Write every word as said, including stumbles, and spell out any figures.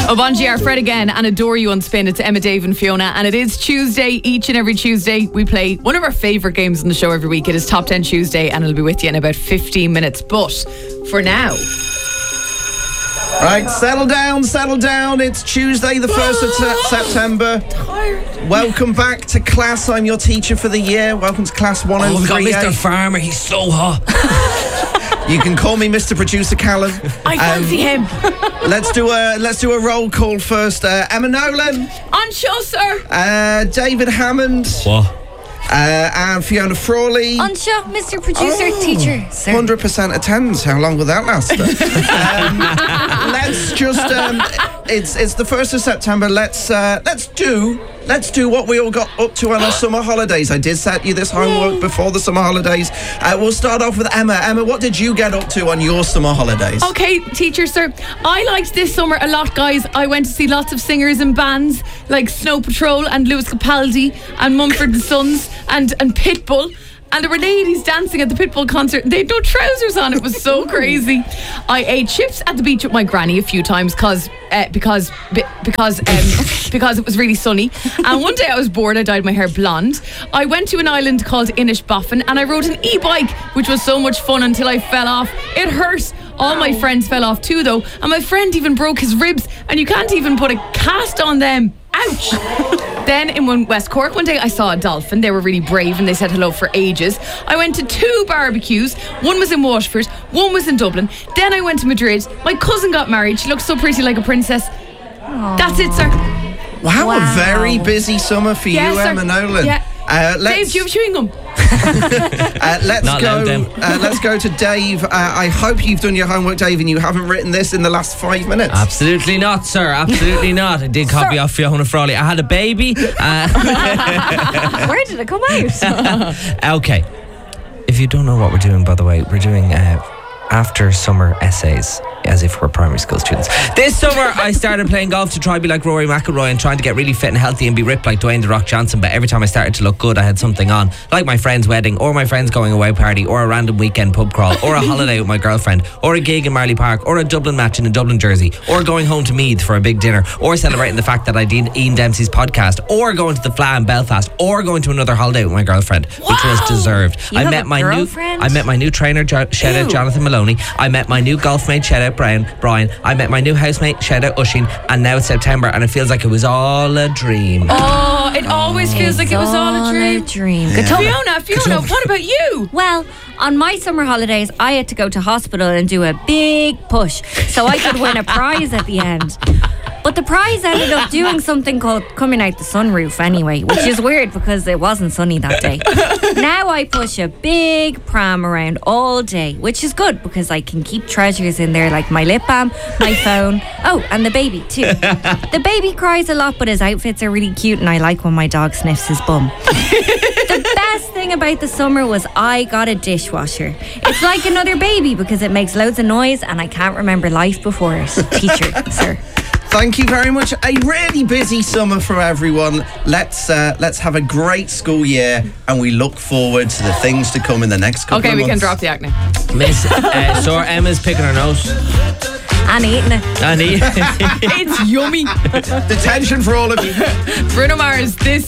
Obonji, Fred again, and Adore You on Spin. It's Emma, Dave and Fiona, and it is Tuesday. Each and every Tuesday we play one of our favourite games on the show every week. It is Top ten Tuesday, and it'll be with you in about fifteen minutes. But for now... Right, settle down, settle down. It's Tuesday, the first of te- September. Tired. Welcome back to class. I'm your teacher for the year. Welcome to class one oh three. Oh, we got Mister Farmer. He's so hot. You can call me Mister Producer Callum. I fancy um, him. let's do a let's do a roll call first. Uh, Emma Nolan. On show, sir. Uh, David Hammond. What? Uh, and Fiona Frawley. On show, Mister Producer, oh, teacher, sir. one hundred percent attendance. How long will that last? um, let's just. Um, it's it's the first of September. Let's uh, let's do let's do what we all got up to on our summer holidays. I did set you this homework Yay. before the summer holidays. Uh, we'll start off with Emma. Emma, what did you get up to on your summer holidays? Okay, teacher, sir. I liked this summer a lot, guys. I went to see lots of singers and bands like Snow Patrol and Lewis Capaldi and Mumford and Sons and and Pitbull. And there were ladies dancing at the Pitbull concert. They had no trousers on. It was so crazy. I ate chips at the beach with my granny a few times cause, uh, because because um, because it was really sunny. And one day I was bored. I dyed my hair blonde. I went to an island called Inishbofin and I rode an e-bike, which was so much fun until I fell off. It hurt. All my friends fell off too, though. And my friend even broke his ribs. And you can't even put a cast on them. Ouch! Then in West Cork one day I saw a dolphin. They were really brave and they said hello for ages. I went to two barbecues. One was in Waterford, one was in Dublin. Then I went to Madrid. My cousin got married. She looked so pretty like a princess. Aww. That's it, sir. Wow, wow, a very busy summer for yeah, you, sir. Emma Nolan. Yeah. Uh, Dave, do you have chewing gum? uh, let's Not go. them. Uh, let's go to Dave. Uh, I hope you've done your homework, Dave, and you haven't written this in the last five minutes. Absolutely not, sir. Absolutely not. I did copy Sir. off Fiona Frawley. I had a baby. Uh, Where did it come out? okay. If you don't know what we're doing, by the way, we're doing uh, after summer essays, as if we're primary school students. This summer I started playing golf to try to be like Rory McIlroy and trying to get really fit and healthy and be ripped like Dwayne The Rock Johnson, but every time I started to look good I had something on, like my friend's wedding or my friend's going away party or a random weekend pub crawl or a holiday with my girlfriend or a gig in Marley Park or a Dublin match in a Dublin jersey or going home to Meath for a big dinner or celebrating the fact that I did Ian Dempsey's podcast or going to the Fla in Belfast or going to another holiday with my girlfriend, Wow. which was deserved. You I have met a my girlfriend? new I met my new trainer, jo- shout out Ew. Jonathan Maloney. I met my new golf mate, shout out Brian. Brian. I met my new housemate, shout out Usheen, and now it's September and it feels like it was all a dream. Oh, it always feels like it was all a dream. dream. Yeah. Fiona, Fiona, what about you? Well, on my summer holidays, I had to go to hospital and do a big push so I could win a prize at the end. But the prize ended up doing something called coming out the sunroof anyway, which is weird because it wasn't sunny that day. Now I push a big pram around all day, which is good because I can keep treasures in there like my lip balm, my phone, oh, and the baby too. The baby cries a lot, but his outfits are really cute and I like when my dog sniffs his bum. The best thing about the summer was I got a dishwasher. It's like another baby because it makes loads of noise and I can't remember life before it. Teacher, sir. Thank you very much. A really busy summer for everyone. Let's uh, let's have a great school year, and we look forward to the things to come in the next couple Okay, of we months. can drop the act now. Miss uh, so Emma's picking her nose. And eating it. And he- It's yummy. Detention for all of you. Bruno Mars, this